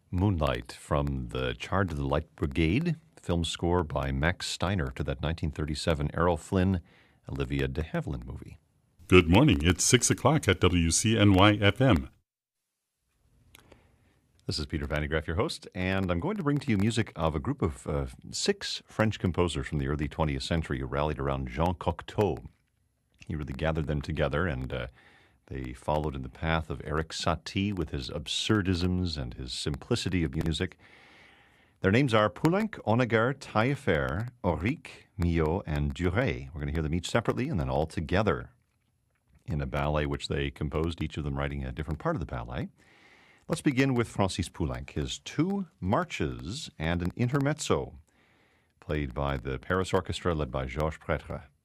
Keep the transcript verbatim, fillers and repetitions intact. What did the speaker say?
Moonlight from the Charge of the Light Brigade, film score by Max Steiner to that nineteen thirty-seven Errol Flynn, Olivia de Havilland movie. Good morning. It's six o'clock at W C N Y F M. This is Peter Van de Graaff, your host, and I'm going to bring to you music of a group of uh, six French composers from the early twentieth century who rallied around Jean Cocteau. He really gathered them together, and uh, they followed in the path of Erik Satie with his absurdisms and his simplicity of music. Their names are Poulenc, Honegger, Taillefer, Auric, Milhaud, and Duret. We're going to hear them each separately and then all together in a ballet which they composed, each of them writing a different part of the ballet. Let's begin with Francis Poulenc, his two marches and an intermezzo, played by the Paris Orchestra led by Georges Prêtre.